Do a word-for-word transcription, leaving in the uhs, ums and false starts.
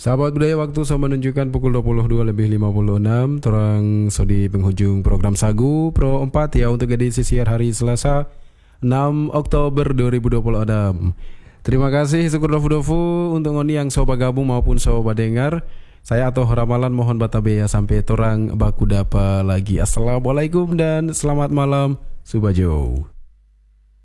Sahabat budaya, waktu so menunjukkan pukul dua puluh dua lebih lima puluh enam. Terang so di penghujung program Sagu Pro empat ya untuk edisi siar hari Selasa enam Oktober dua ribu dua puluh Adam. Terima kasih syukur dofu-dofu untuk ngoni yang soba gabung maupun soba dengar. Saya atau ramalan mohon batabe ya sampai torang baku dapa lagi. Assalamualaikum dan selamat malam Subajo.